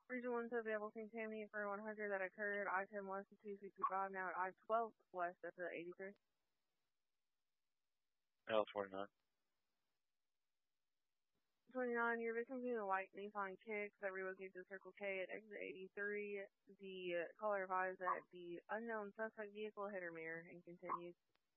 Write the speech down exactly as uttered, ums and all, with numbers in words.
Region one says we have a contaminant for one hundred that occurred I ten west of two sixty-five, now at I twelve west of the eighty-three. L twenty-nine. twenty-nine, your victim's in a white Nissan Kicks that relocated to Circle K at exit eighty-three. The caller advised that the unknown suspect vehicle hit her mirror and continued.